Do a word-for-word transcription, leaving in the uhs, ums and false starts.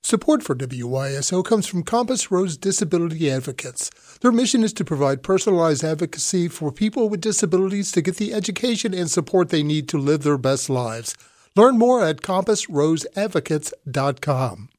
Support for W Y S O comes from Compass Rose Disability Advocates. Their mission is to provide personalized advocacy for people with disabilities to get the education and support they need to live their best lives. Learn more at compass rose advocates dot com.